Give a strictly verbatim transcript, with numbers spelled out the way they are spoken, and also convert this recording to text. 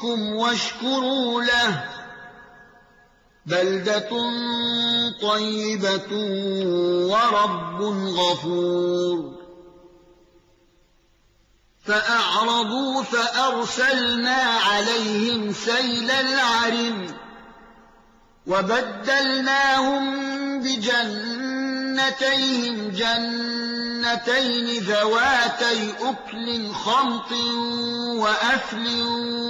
واشكروا له بلدة طيبة ورب غفور فأعرضوا فأرسلنا عليهم سيل العرم وبدلناهم بجنتيهم جنتين ذواتي أكل خمط وأثل